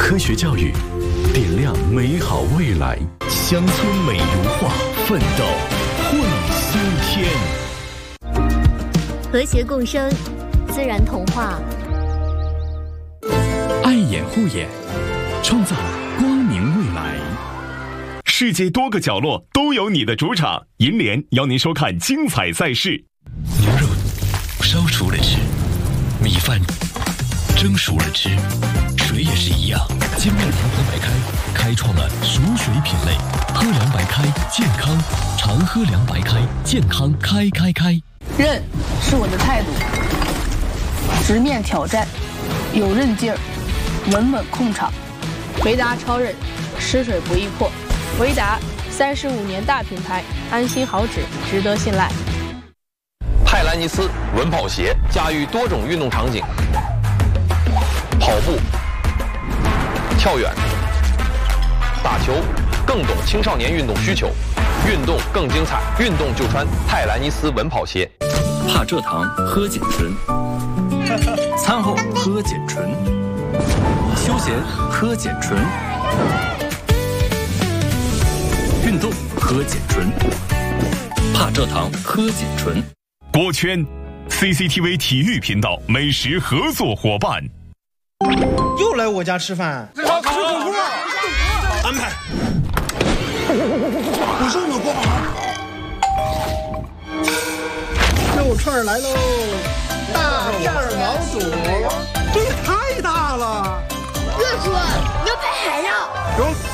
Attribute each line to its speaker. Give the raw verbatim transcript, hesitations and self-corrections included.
Speaker 1: 科学教育，点亮美好未来。乡村美如画，奋斗会新天。
Speaker 2: 和谐共生，自然童话。
Speaker 1: 爱眼护眼，创造光明未来。世界多个角落都有你的主场，银联邀您收看精彩赛事。
Speaker 3: 牛肉烧熟了吃，米饭蒸熟了吃，水也是一样。金麦堂喝白开开创了熟水品类，喝凉白开健康，常喝凉白开健康开开开。
Speaker 4: 韧是我的态度，直面挑战，有韧劲儿，稳稳控场。维达超韧，吃水不易破。维达三十五年大品牌，安心好纸，值得信赖。
Speaker 5: 泰兰尼斯稳跑鞋驾驭多种运动场景，跑步、跳远、打球，更懂青少年运动需求，运动更精彩，运动就穿泰兰尼斯稳跑鞋。
Speaker 6: 帕蔗糖喝碱醇，餐后喝碱醇，休闲喝碱醇，运动喝碱醇，帕蔗糖喝碱醇。
Speaker 1: 锅圈 C C T V 体育频道美食合作伙伴。
Speaker 7: 又来我家吃饭，
Speaker 8: 吃火锅，
Speaker 7: 安排。不是我锅肉串来喽，大片毛肚，这也太大了。
Speaker 8: 热叔，牛排海料。
Speaker 7: 中。